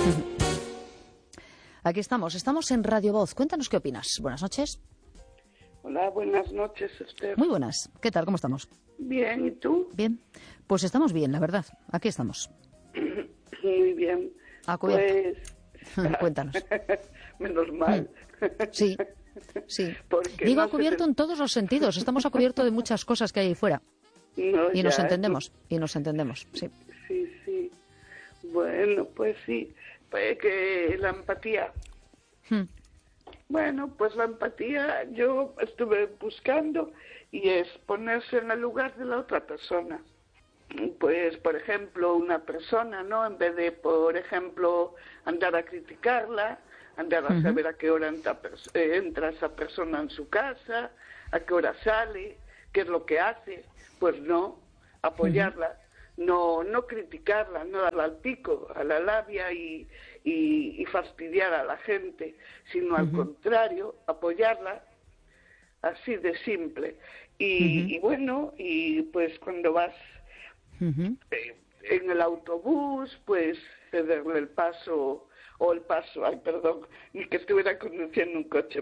Aquí estamos en Radio Voz. Cuéntanos qué opinas. Buenas noches. Hola, buenas noches, Esther. Muy buenas. ¿Qué tal? ¿Cómo estamos? Bien, ¿y tú? Bien. Pues estamos bien, la verdad. Aquí estamos. Muy bien. A cubierto. Pues... Cuéntanos. Menos mal. Sí, sí. Porque digo no a cubierto en todos los sentidos. Estamos a cubierto de muchas cosas que hay ahí fuera. No, y ya, nos entendemos, y nos entendemos, sí. Sí, sí. Bueno, pues sí. Pues que la empatía. Bueno, pues la empatía yo estuve buscando y es ponerse en el lugar de la otra persona. Pues, por ejemplo, una persona, ¿no? En vez de, por ejemplo, andar a criticarla, andar a saber a qué hora entra esa persona en su casa, a qué hora sale, qué es lo que hace, pues no, apoyarla, no criticarla, no darle al pico, a la labia y fastidiar a la gente, sino al contrario, apoyarla, así de simple. Y bueno, y pues cuando vas en el autobús, pues cederle el paso, ni que estuviera conduciendo un coche,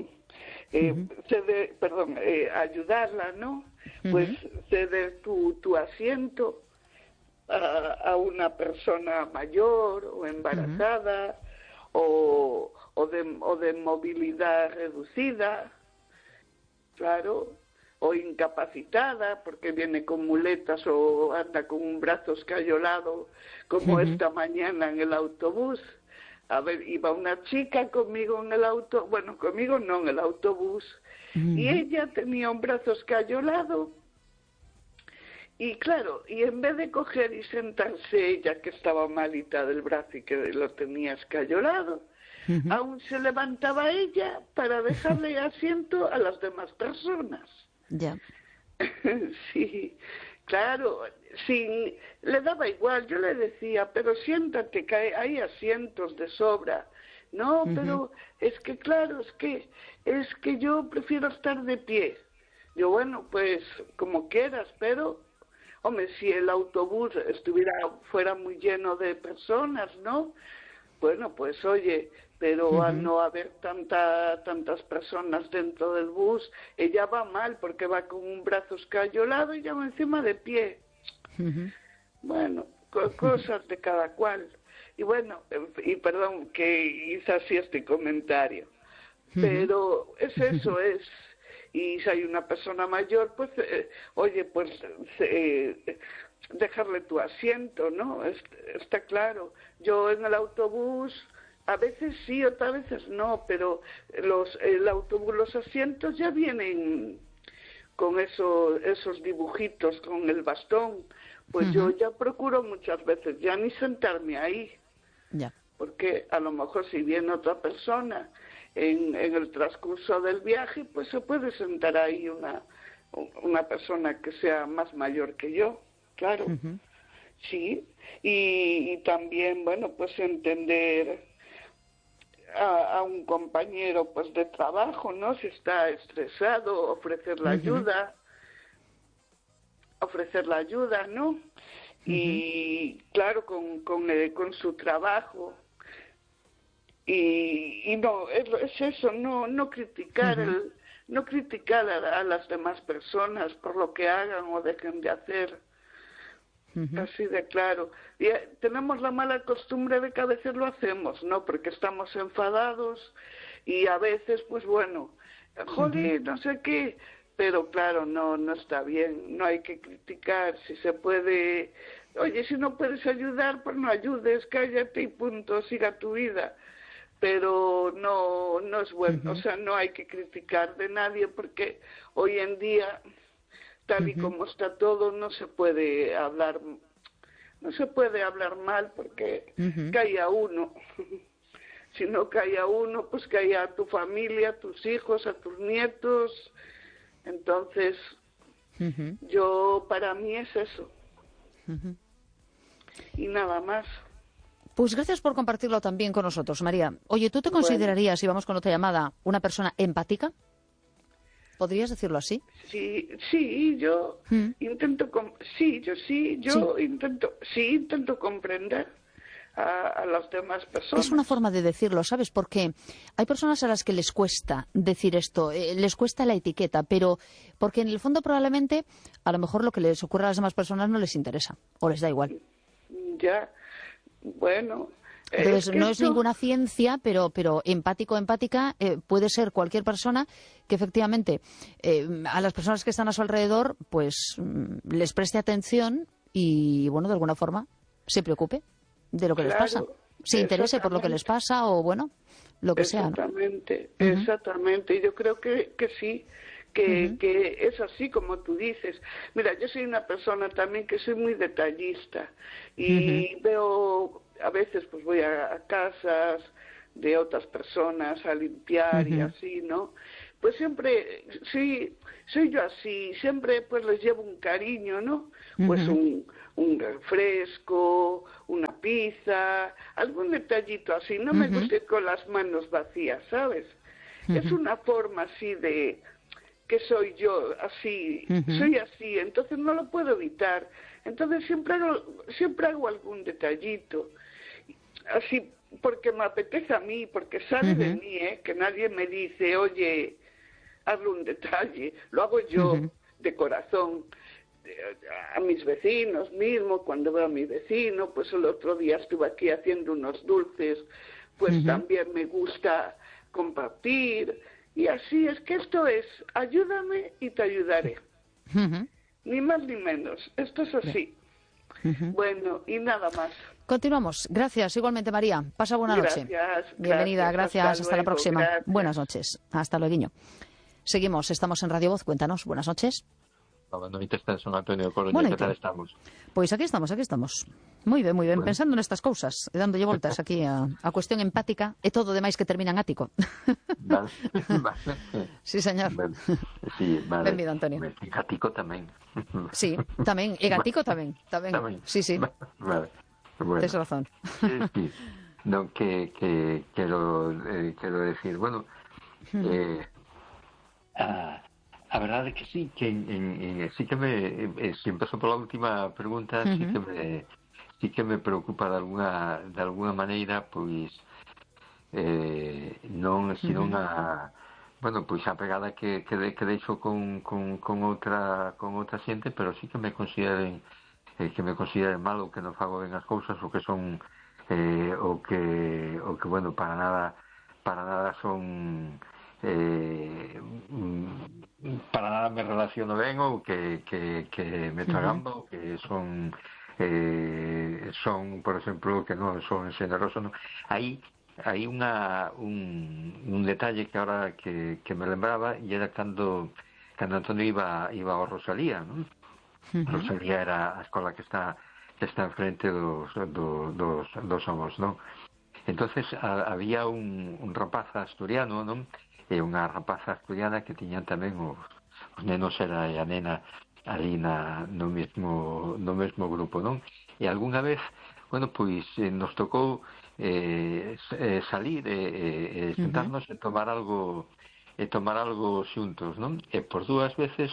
ayudarla, ¿no? Pues ceder tu asiento a una persona mayor o embarazada o de movilidad reducida, claro, o incapacitada porque viene con muletas o anda con un brazo escayolado, como esta mañana en el autobús. A ver, iba una chica conmigo en el conmigo no, en el autobús, y ella tenía un brazo escayolado. Y claro, y en vez de coger y sentarse ella, que estaba malita del brazo y que lo tenía escayolado, aún se levantaba ella para dejarle asiento a las demás personas. Ya. Sí, claro, le daba igual, yo le decía, pero siéntate, que hay asientos de sobra. No, pero es que claro, es que yo prefiero estar de pie. Yo, bueno, pues como quieras, pero hombre, si el autobús fuera muy lleno de personas, ¿no? Bueno, pues oye, pero al no haber tantas personas dentro del bus, ella va mal porque va con un brazo escayolado y ya va encima de pie. Bueno, cosas de cada cual. Y bueno, y perdón que hice así este comentario, pero es eso, y si hay una persona mayor, pues, oye, pues dejarle tu asiento, ¿no? Está claro. Yo en el autobús, a veces sí, otras veces no, pero el autobús, los asientos ya vienen con esos dibujitos, con el bastón. Pues yo ya procuro muchas veces ya ni sentarme ahí. Ya. Porque a lo mejor si viene otra persona en el transcurso del viaje, pues se puede sentar ahí una persona que sea más mayor que yo, claro. Sí, y también, bueno, pues entender a un compañero pues de trabajo, ¿no? Si está estresado, ofrecer la ayuda, ¿no? Y claro, con su trabajo. Y no, es eso, no criticar no criticar a las demás personas por lo que hagan o dejen de hacer. Así de claro. Y tenemos la mala costumbre de que a veces lo hacemos, ¿no? Porque estamos enfadados y a veces, pues bueno, joder, no sé qué, pero claro, no está bien, no hay que criticar, si se puede, oye, si no puedes ayudar, pues no ayudes, cállate y punto, siga tu vida. Pero no es bueno, o sea, no hay que criticar de nadie porque hoy en día, tal y como está todo, no se puede hablar mal porque cae uno. Si no cae uno, pues cae a tu familia, a tus hijos, a tus nietos. Entonces, para mí es eso. Y nada más. Pues gracias por compartirlo también con nosotros, María. Oye, ¿tú te considerarías, y vamos con otra llamada, una persona empática? ¿Podrías decirlo así? Sí, yo intento, intento comprender a las demás personas. Es una forma de decirlo, ¿sabes? Porque hay personas a las que les cuesta decir esto, les cuesta la etiqueta, pero porque en el fondo probablemente a lo mejor lo que les ocurre a las demás personas no les interesa o les da igual. Ya, bueno. Entonces, no es ninguna ciencia, pero empático, empática, puede ser cualquier persona que efectivamente a las personas que están a su alrededor, pues les preste atención y, bueno, de alguna forma se preocupe de lo que les pasa. Se interese por lo que les pasa o, bueno, lo que sea, ¿no? Exactamente. Y yo creo que sí, que es así como tú dices. Mira, yo soy una persona también que soy muy detallista y veo, a veces pues voy a casas de otras personas a limpiar y así, ¿no? Pues siempre, sí, soy yo así, siempre pues les llevo un cariño, ¿no? Pues un refresco, una pizza, algún detallito así. No me gusta ir con las manos vacías, ¿sabes? Es una forma así de que soy yo, así, soy así, entonces no lo puedo evitar. Entonces siempre hago algún detallito, así porque me apetece a mí, porque sale de mí, que nadie me dice, oye, hazle un detalle, lo hago yo de corazón. A mis vecinos mismo, cuando veo a mi vecino, pues el otro día estuve aquí haciendo unos dulces, pues también me gusta compartir, y así es que esto es, ayúdame y te ayudaré, ni más ni menos, esto es así. Bueno, y nada más. Continuamos. Gracias, igualmente, María. Pasa buena noche. Bienvenida, gracias. Hasta la próxima. Gracias. Buenas noches. Hasta luego. Seguimos, estamos en Radio Voz. Cuéntanos. Buenas noches. Boa noite, está en Son Antonio de Coruña, que tal estamos? Pois aquí estamos. Moi ben, bueno. Pensando nestas cousas, e dándolle voltas aquí a cuestión empática e todo demais que termina en ático. Vale. Sí, señor. Vale. Sí, vale. Benvido, Antonio. E gatico tamén. Sí, tamén, e gatico tamén. Sí. Vale. Bueno. Tes razón. Sí. No, que quero decir, bueno, a verdade é que sí, que sí que si empezó por la última pregunta, sí que me preocupa de alguna maneira, pois non bueno, pois a pegada que deixo con outra xente, pero sí que me consideren mal ou que non fago ben as cousas, ou que son o que bueno, para nada son para nada me relaciono ben, ou que me tragamba, ou que son, por exemplo, que non son xeneroso, non. Hai un detalle que ahora que me lembraba, e era cando Antonio iba ao Rosalía, non? Rosalía era a escola que está enfrente dos Somos, non? Entonces había un rapaz asturiano, non? E unha rapaza asturiana que tiñan tamén os nenos era a nena ali no mesmo grupo, non? E algunha vez, bueno, pois nos tocou salir e sentarnos e tomar algo xuntos, non? E por dúas veces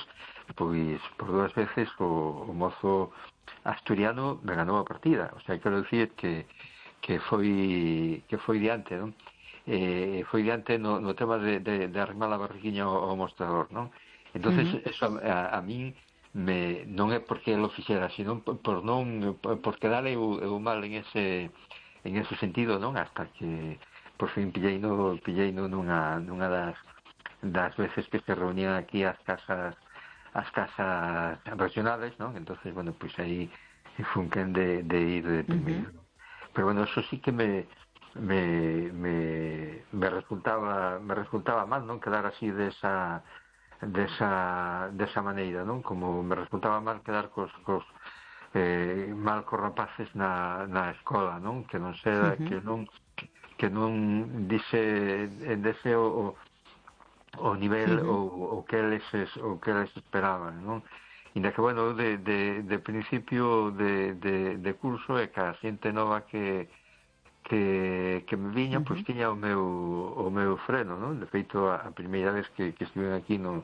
o mozo asturiano me ganou a partida, o sea, quero dicir que foi diante, non? Foi diante no tema de arrimar a barriguinha ao mostrador, non? Entonces eso a min non é porque lo fixera, sino por quedar eu mal en ese sentido, non? Hasta que por fin pilleino nunha das veces que se reunían aquí as casas regionales, non? Entonces, bueno, pois aí funquen de ir de primeiro. Pero bueno, eso sí que me resultaba mal, non? Quedar así desa maneira, non? Como me resultaba mal quedar cos rapaces na escola, non? Que non sea que non dese o nivel o que eles esperaban, non? Inda que, bueno, de principio de curso é que a xente nova que me viña, pois tiña o meu freno, non? De feito, a primeira vez que estive aquí no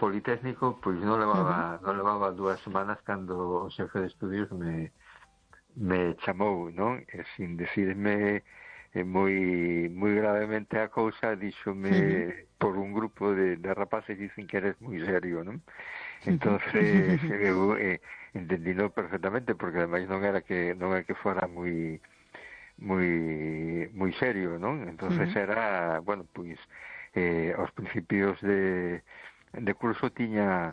Politécnico, pois non levaba 2 semanas cando o xefe de estudios me me chamou, non? E sin decirme moi gravemente a cousa, díxome por un grupo de rapaces dicen que eres moi serio, non? Entonces eu entendino perfectamente, porque ademais non é que fora moi serio, non? Entonces era, bueno, pois aos principios de curso tiña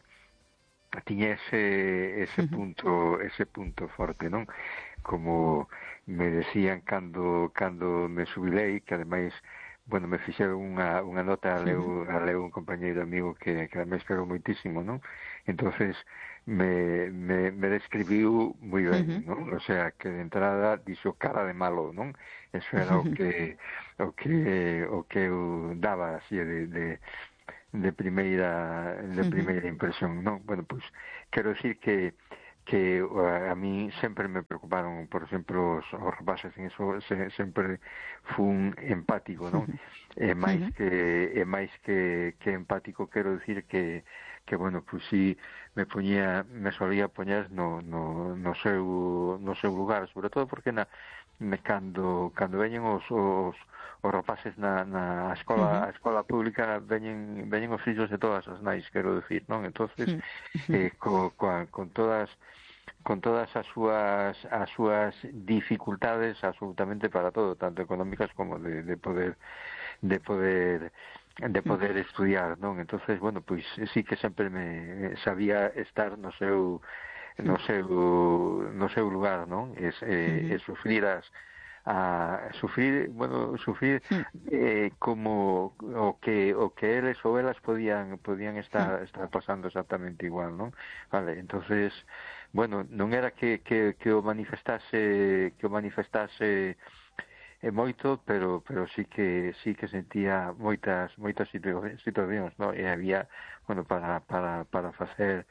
ese punto forte, non? Como me decían cando me subilei, que ademais, bueno, me fixeron unha nota a leu un compañeiro amigo que ademais quero moitísimo, non? Entonces me describiu moi ben, non? O sea, que de entrada dixo cara de malo, non? Eso era o que eu daba así de primeira impresión, non? Bueno, pois quero decir que a mí sempre me preocuparon, por exemplo, os rapaces, en eso sempre fun empático, non? E máis que empático, quero decir que bueno, pois si me solía poñer no seu lugar, sobre todo porque cando veñen os rapaces na escola, a escola pública veñen os fillos de todas as nais, quero decir, non? Entonces con todas as súas dificultades absolutamente para todo, tanto económicas como de poder estudiar, non? Entonces, bueno, pois sí que sempre me sabía estar no seu lugar, non? E sufrir como o que eles ou elas podían estar pasando exactamente igual, non? Vale, entonces, bueno, non era que o manifestase moito, pero sí que sentía moitas situacións, no? E había, bueno, para facer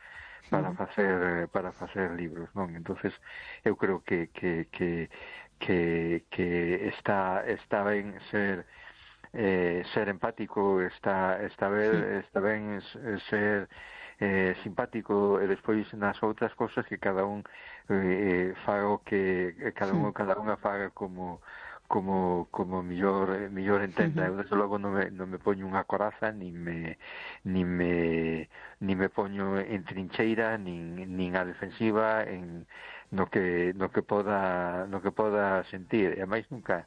libros, non? Entonces eu creo que está ben ser empático, está ben ser simpático, e despois nas outras cosas que cada un faga o que cada unha faga como mellor entenda. Eu desde logo non me poño unha coraza, nin me poño en trincheira, nin a defensiva no que poda sentir. E máis nunca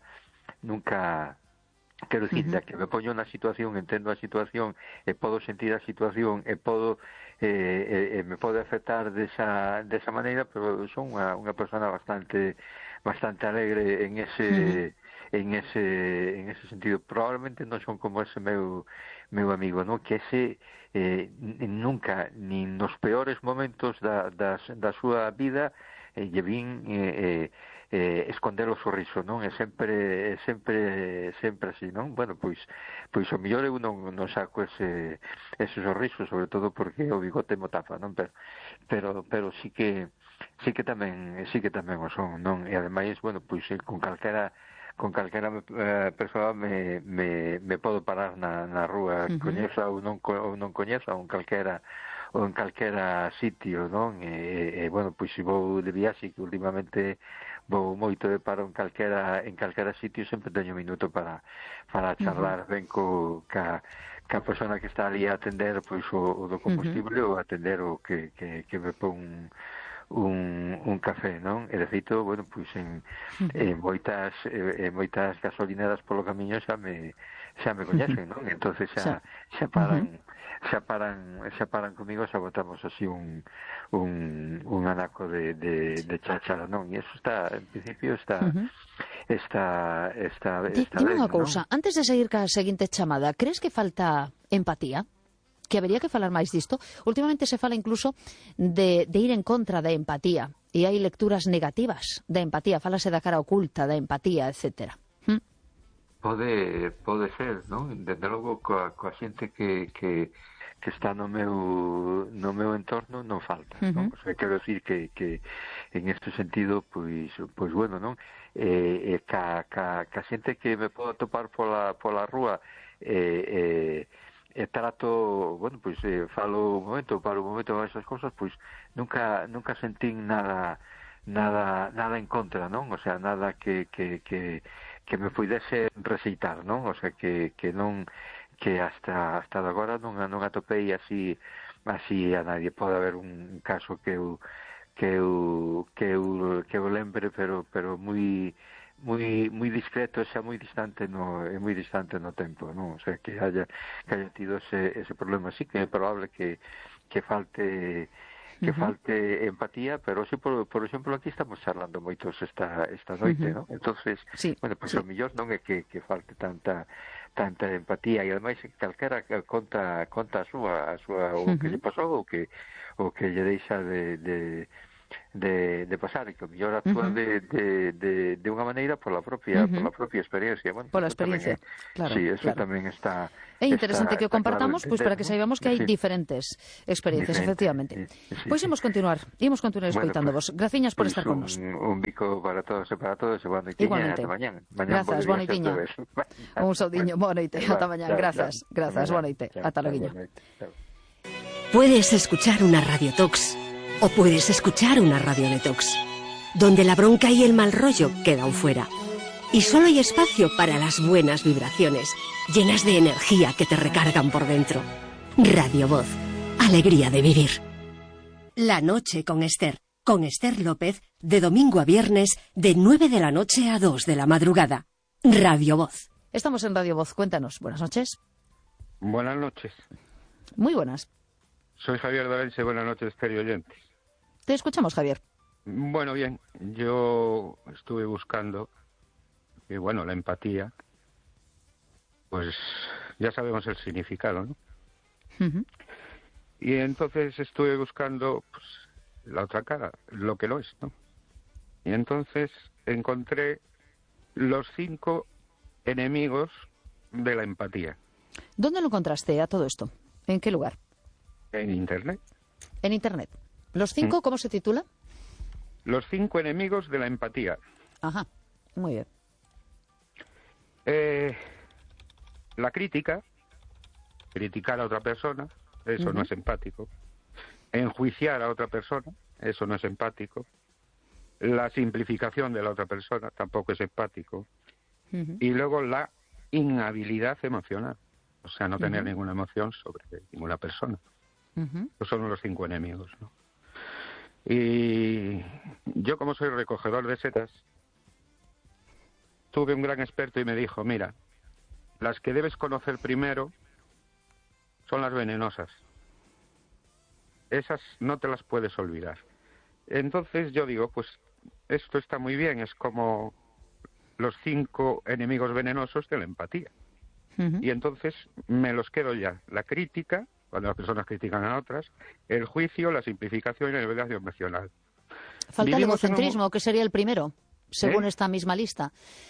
quero dicir, que me poño na situación, entendo a situación e podo sentir a situación e me pode afectar desa maneira, pero son unha persona bastante alegre en ese sentido. Probablemente non son como ese meu amigo, non? Que ese nunca, nin nos peores momentos da súa vida lle vin esconder o sorriso, non? É sempre así, non? Bueno, pois o mellor eu non saco ese sorriso, sobre todo porque o bigote mo tapa, non? Pero sí que tamén o son, non? E ademais, bueno, pois con calquera persoa me podo parar na rúa, coñeza ou non coñeza, ou en calquera sitio, non? E bueno, pois se vou de viaxe, que últimamente vou moito de paro en calquera sitio, sempre teño un minuto para charlar ben ca persona que está ali a atender pois o do combustible ou atender o que me pon un café, non? E de feito, bueno, pois en moitas gasolineras polo camiño xa me coñecen, non? Entonces xa paran comigo, xa botamos así un anaco de cháchara, non? E eso en principio está Dime unha ben, cousa, non? antes de seguir ca seguinte chamada, crees que falta empatía? Que habería que falar máis disto? Últimamente se fala incluso de ir en contra da empatía, e hai lecturas negativas da empatía, falase da cara oculta da empatía, etcétera. Pode ser, non? Desde logo coa xente que está no meu entorno non falta, non? O sea, quero decir que en este sentido, pois bueno, non? Ca xente que me podo topar pola rúa trato, bueno, pois paro un momento esas cousas, pois nunca sentín nada nada en contra, non? O sea, nada que me puidese rexeitar, non? O sea, que non, que hasta agora non atopei así a nadie. Pode haber un caso que eu lembre, pero moi discreto, xa moi distante no tempo, non? O sea, que haya tido ese problema. Sí que é probable que falte empatía, pero sí, por exemplo, aquí estamos charlando moitos esta noite, ¿no? Entonces, sí, bueno, pues o mellor non é que falte tanta empatía, e ademais calquera conta a súa o que lle pasou, o que lle deixa de pasar, e que o mellor actúa de unha maneira pola propia experiencia. Bueno, pola experiencia, claro. Sí, eso tamén está. É interesante que o compartamos, claro, pois para que saibamos que hai diferentes experiencias, efectivamente. Pois imos continuar escoitando vos. Graciñas por estar con nos. Un bico para todos e para todos, e boa noite. Igualmente. Grazas, boa noitiña. Un saudiño, boa noite. Ata mañán, grazas, boa noite. Ata loguiño. Puedes escuchar una radiotox o puedes escuchar una radiodetox, donde la bronca y el mal rollo quedan fuera. Y solo hay espacio para las buenas vibraciones, llenas de energía que te recargan por dentro. Radio Voz, alegría de vivir. La noche con Esther López, de domingo a viernes, de 9 de la noche a 2 de la madrugada. Radio Voz. Estamos en Radio Voz, cuéntanos. Buenas noches. Buenas noches. Muy buenas. Soy Javier Dorense, buenas noches, Esther y oyentes. Te escuchamos, Javier. Bueno, bien, yo estuve buscando, y bueno, la empatía, pues ya sabemos el significado, ¿no? Y entonces estuve buscando pues, la otra cara, lo que lo es, ¿no? Y entonces encontré los 5 enemigos de la empatía. ¿Dónde lo encontraste a todo esto? ¿En qué lugar? En Internet. En Internet. ¿Los 5 cómo se titula? Los 5 enemigos de la empatía. Ajá, muy bien. La crítica, criticar a otra persona, eso no es empático. Enjuiciar a otra persona, eso no es empático. La simplificación de la otra persona tampoco es empático. Y luego la inhabilidad emocional, o sea, no tener ninguna emoción sobre ninguna persona. Esos son los 5 enemigos, ¿no? Y yo, como soy recogedor de setas, tuve un gran experto y me dijo, mira, las que debes conocer primero son las venenosas. Esas no te las puedes olvidar. Entonces yo digo, pues esto está muy bien, es como los 5 enemigos venenosos de la empatía. Y entonces me los quedo ya. La crítica, cuando las personas critican a otras, el juicio, la simplificación y la inhabilidad emocional. Falta el egocentrismo, que sería el primero, según esta misma lista.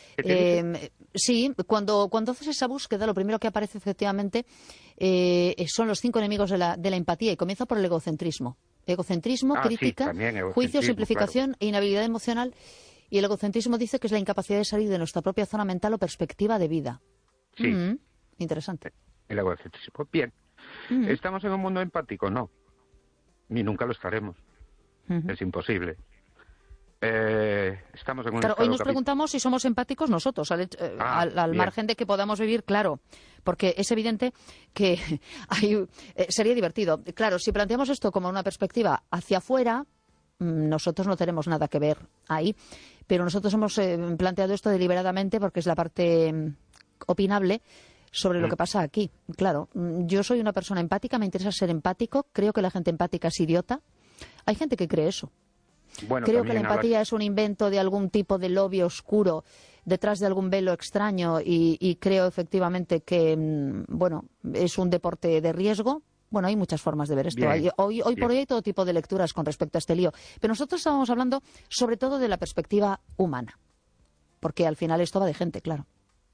Sí, cuando haces esa búsqueda, lo primero que aparece efectivamente son los 5 enemigos de la empatía, y comienza por el egocentrismo. Egocentrismo, crítica, juicio, simplificación e inhabilidad emocional. Y el egocentrismo dice que es la incapacidad de salir de nuestra propia zona mental o perspectiva de vida. Sí. Interesante. El egocentrismo. Bien. ¿Estamos en un mundo empático? No. Ni nunca lo estaremos. Es imposible. Estamos en un hoy nos preguntamos si somos empáticos nosotros, al margen de que podamos vivir, claro, porque es evidente que sería divertido. Claro, si planteamos esto como una perspectiva hacia afuera, nosotros no tenemos nada que ver ahí, pero nosotros hemos planteado esto deliberadamente porque es la parte opinable sobre lo que pasa aquí. Claro, yo soy una persona empática, me interesa ser empático, creo que la gente empática es idiota. Hay gente que cree eso. Bueno, creo que la empatía es un invento de algún tipo de lobby oscuro detrás de algún velo extraño y creo efectivamente que, bueno, es un deporte de riesgo. Bueno, hay muchas formas de ver esto. Hoy por hoy hay todo tipo de lecturas con respecto a este lío. Pero nosotros estábamos hablando sobre todo de la perspectiva humana, porque al final esto va de gente, claro.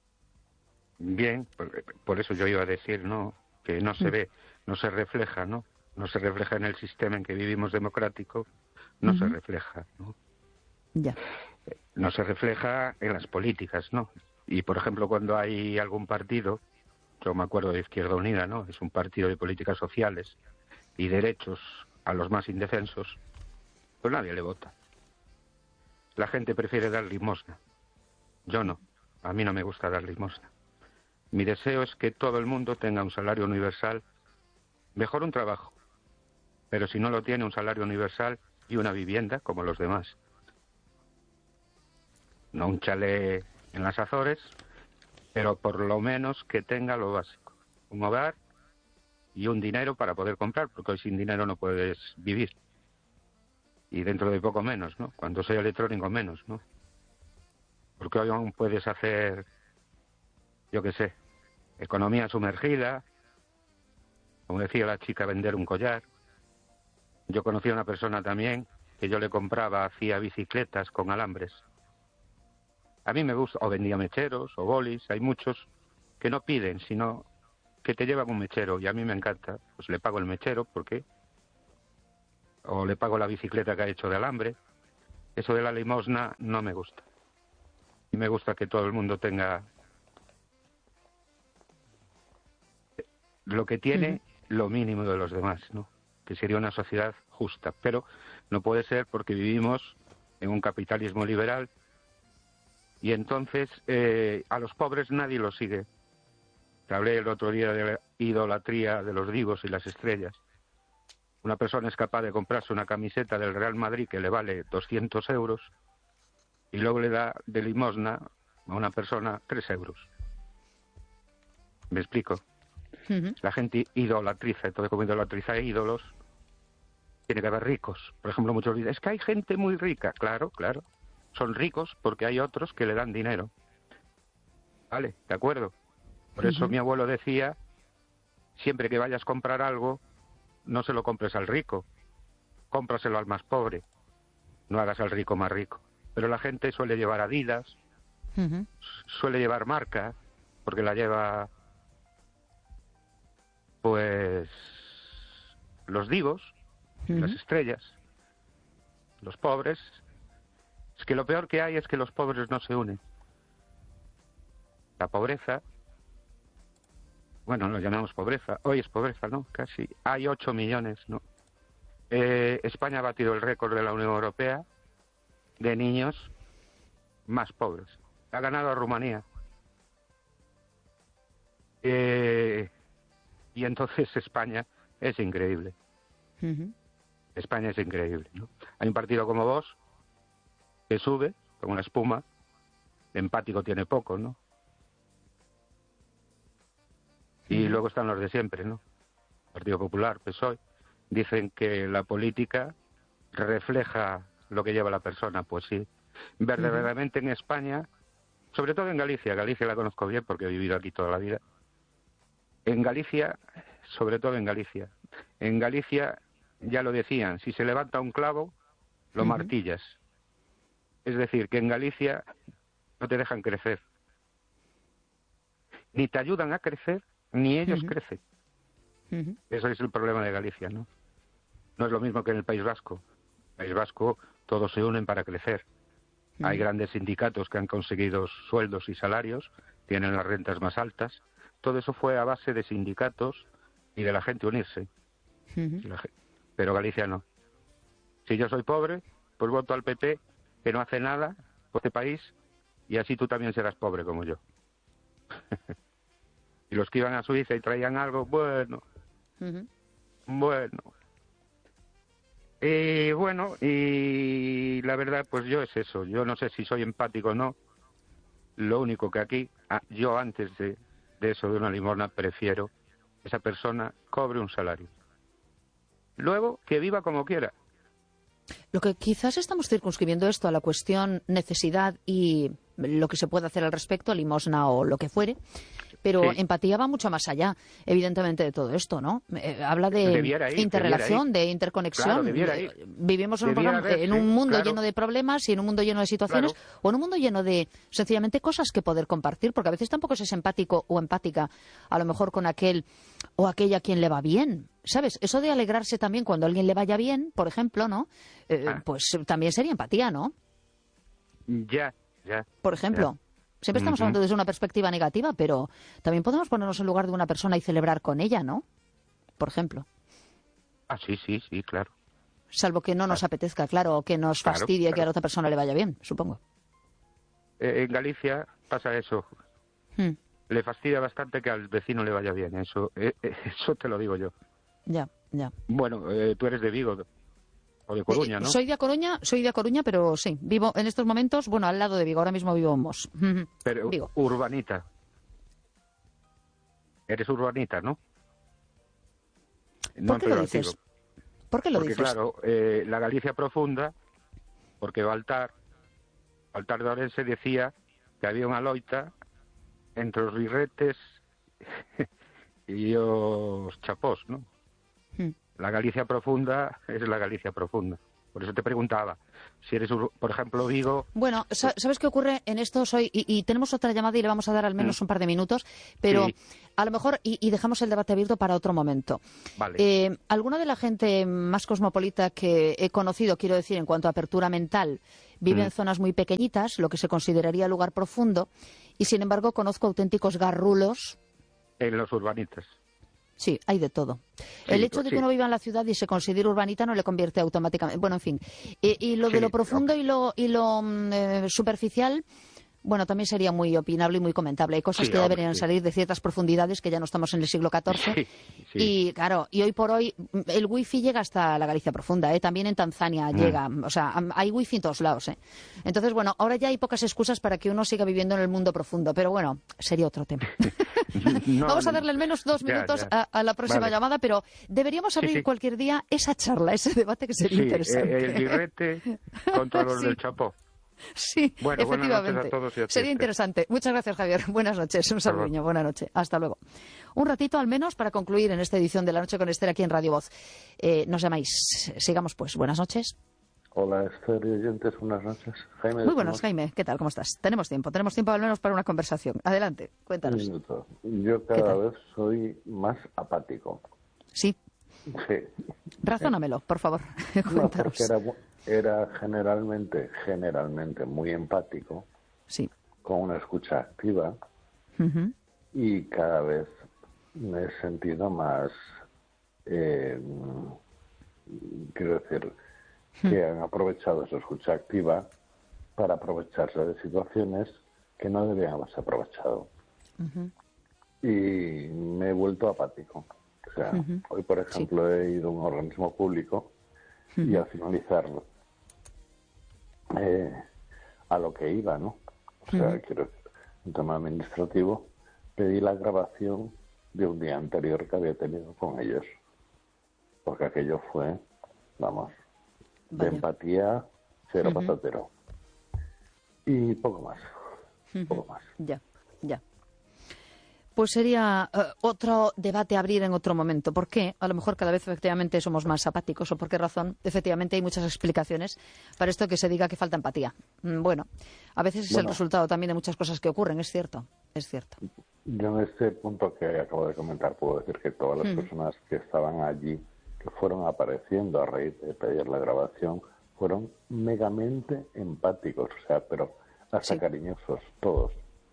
Bien, por eso yo iba a decir, ¿no?, que no se ve, no se refleja, ¿no? No se refleja en el sistema en que vivimos democrático, no se refleja, ¿no? Ya. No se refleja en las políticas, ¿no? Y, por ejemplo, cuando hay algún partido, yo me acuerdo de Izquierda Unida, ¿no?, es un partido de políticas sociales y derechos a los más indefensos, pues nadie le vota. la gente prefiere dar limosna. Yo no, a mí no me gusta dar limosna. Mi deseo es que todo el mundo tenga un salario universal, mejor un trabajo, pero si no lo tiene, un salario universal y una vivienda como los demás. No un chalet en las Azores, pero por lo menos que tenga lo básico. Un hogar y un dinero para poder comprar, porque hoy sin dinero no puedes vivir. Y dentro de poco menos, ¿no? Cuando sea electrónico menos, ¿no? Porque hoy aún puedes hacer, yo qué sé, economía sumergida, como decía la chica, vender un collar. Yo conocí a una persona también que yo le compraba, hacía bicicletas con alambres. A mí me gusta, o vendía mecheros, o bolis, hay muchos que no piden, sino que te llevan un mechero, y a mí me encanta. Pues le pago el mechero, ¿por qué? O le pago la bicicleta que ha hecho de alambre. Eso de la limosna no me gusta. Y me gusta que todo el mundo tenga lo que tiene, lo mínimo de los demás, ¿no? Que sería una sociedad justa. Pero no puede ser porque vivimos en un capitalismo liberal y entonces a los pobres nadie los sigue. Te hablé el otro día de la idolatría de los divos y las estrellas. Una persona es capaz de comprarse una camiseta del Real Madrid que le vale 200 euros y luego le da de limosna a una persona 3 euros. ¿Me explico? La gente idolatriza, entonces como idolatriza ídolos, tiene que haber ricos. Por ejemplo, muchos dicen, es que hay gente muy rica. Claro, claro. Son ricos porque hay otros que le dan dinero. Vale, de acuerdo. Por eso mi abuelo decía, siempre que vayas a comprar algo, no se lo compres al rico, cómpraselo al más pobre. No hagas al rico más rico. Pero la gente suele llevar Adidas, suele llevar marca, porque la lleva, pues, los divos, las estrellas, los pobres. Es que lo peor que hay es que los pobres no se unen. La pobreza, bueno, lo llamamos pobreza, hoy es pobreza, ¿no? Casi. Hay 8 millones, ¿no? España ha batido el récord de la Unión Europea de niños más pobres. Ha ganado a Rumanía. Y entonces España es increíble. España es increíble, ¿no? Hay un partido como Vox que sube como una espuma, empático tiene poco, ¿no? Y luego están los de siempre, ¿no? Partido Popular, PSOE, dicen que la política refleja lo que lleva la persona. Pues sí, verdaderamente en España, sobre todo en Galicia la conozco bien porque he vivido aquí toda la vida. En Galicia, sobre todo en Galicia ya lo decían, si se levanta un clavo, lo martillas. Es decir, que en Galicia no te dejan crecer. Ni te ayudan a crecer, ni ellos crecen. Eso es el problema de Galicia, ¿no? No es lo mismo que en el País Vasco. En el País Vasco todos se unen para crecer. Hay grandes sindicatos que han conseguido sueldos y salarios, tienen las rentas más altas. Todo eso fue a base de sindicatos y de la gente unirse. Pero Galicia no. Si yo soy pobre, pues voto al PP, que no hace nada por este país, y así tú también serás pobre como yo. Y los que iban a Suiza y traían algo, bueno. Y la verdad, pues yo es eso. Yo no sé si soy empático o no. Lo único que aquí, yo antes de eso, de una limosna, prefiero que esa persona cobre un salario. Luego, que viva como quiera. Lo que quizás estamos circunscribiendo esto a la cuestión necesidad y lo que se puede hacer al respecto, limosna o lo que fuere, pero empatía va mucho más allá, evidentemente, de todo esto, ¿no? Habla de interrelación, de interconexión. Claro, vivimos en un mundo lleno de problemas y en un mundo lleno de situaciones, o en un mundo lleno de, sencillamente, cosas que poder compartir, porque a veces tampoco es empático o empática, a lo mejor con aquel o aquella a quien le va bien. ¿Sabes? Eso de alegrarse también cuando a alguien le vaya bien, por ejemplo, ¿no? Pues también sería empatía, ¿no? Ya. Por ejemplo. Siempre estamos hablando desde una perspectiva negativa, pero también podemos ponernos en lugar de una persona y celebrar con ella, ¿no? Por ejemplo. Sí, claro. salvo que no nos apetezca, claro, o que nos fastidie que a la otra persona le vaya bien, supongo. En Galicia pasa eso. Le fastidia bastante que al vecino le vaya bien, eso te lo digo yo. Ya. Bueno, tú eres de Vigo o de Coruña, ¿no? Soy de Coruña, pero sí, vivo en estos momentos, al lado de Vigo, ahora mismo vivo en Mos. Pero Vigo. Urbanita. Eres urbanita, ¿no? ¿Por qué lo dices? ¿Por qué lo dices? Porque claro, la Galicia profunda, porque Baltar de Orense decía que había una loita entre os birretes y os chapós, ¿no? La Galicia profunda es la Galicia profunda. Por eso te preguntaba, si eres, por ejemplo, Vigo... Bueno, ¿sabes qué ocurre en esto? Y tenemos otra llamada y le vamos a dar al menos un par de minutos, pero sí. A lo mejor, y dejamos el debate abierto para otro momento. Vale. Alguna de la gente más cosmopolita que he conocido, quiero decir, en cuanto a apertura mental, vive en zonas muy pequeñitas, lo que se consideraría lugar profundo, y sin embargo conozco auténticos garrulos. En los urbanitas. Sí, hay de todo. Sí, El hecho de que uno viva en la ciudad y se considere urbanita no le convierte automáticamente... Bueno, en fin. Y lo de lo profundo y lo superficial... Bueno, también sería muy opinable y muy comentable. Hay cosas que ya deberían salir de ciertas profundidades, que ya no estamos en el siglo XIV. Y claro, y hoy por hoy el wifi llega hasta la Galicia profunda, también en Tanzania llega. O sea, hay wifi en todos lados. Entonces, bueno, ahora ya hay pocas excusas para que uno siga viviendo en el mundo profundo. Pero bueno, sería otro tema. Vamos a darle al menos 2 minutos a la próxima llamada, pero deberíamos abrir cualquier día esa charla, ese debate que sería interesante. El birrete contra los del chapó. Sí, bueno, efectivamente. Buenas noches a todos y a ti. Sería interesante. Muchas gracias, Javier. Buenas noches. Un saludo. Buenas noches. Hasta luego. Un ratito al menos para concluir en esta edición de La Noche con Esther aquí en Radio Voz. Nos llamáis. Sigamos pues. Buenas noches. Hola, Esther y oyentes. Buenas noches. Jaime. Muy buenas, Jaime. ¿Qué tal? ¿Cómo estás? Tenemos tiempo al menos para una conversación. Adelante. Cuéntanos. Un minuto. Yo cada vez soy más apático. Sí. Sí. Razónamelo, por favor. Cuéntanos. No, porque era generalmente muy empático, sí, con una escucha activa, y cada vez me he sentido más, quiero decir, que han aprovechado esa escucha activa para aprovecharse de situaciones que no deberían haberse aprovechado. Y me he vuelto apático. O sea, hoy, por ejemplo, he ido a un organismo público y al finalizarlo, a lo que iba, ¿no? O sea, quiero decir, en tema administrativo, pedí la grabación de un día anterior que había tenido con ellos. Porque aquello fue, vamos, de empatía, cero patatero. Y poco más. Poco más. Ya. Pues sería otro debate a abrir en otro momento. ¿Por qué? A lo mejor cada vez efectivamente somos más apáticos. ¿O por qué razón? Efectivamente hay muchas explicaciones para esto que se diga que falta empatía. Bueno, a veces es el resultado también de muchas cosas que ocurren, es cierto. Yo en este punto que acabo de comentar puedo decir que todas las personas que estaban allí, que fueron apareciendo a raíz de pedir la grabación, fueron megamente empáticos, o sea, pero hasta cariñosos, todos.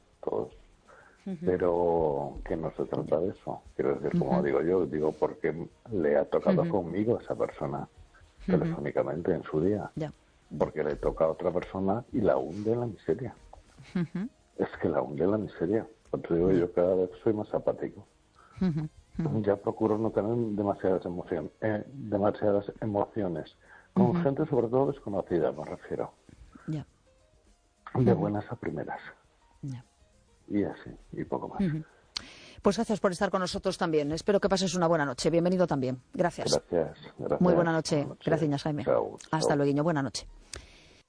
Pero que no se trata de eso. Quiero decir, como digo yo, digo porque le ha tocado conmigo a esa persona telefónicamente en su día. Porque le toca a otra persona y la hunde en la miseria. Es que la hunde en la miseria. Cuando digo yo, cada vez soy más apático. Ya procuro no tener demasiadas emociones. Con gente sobre todo desconocida, me refiero. De buenas a primeras. Y así, y poco más. Pues gracias por estar con nosotros también. Espero que pases una buena noche. Bienvenido también. Gracias. Gracias. Muy buena noche. Gracias, Jaime. Chao. Hasta luego. Buena noche.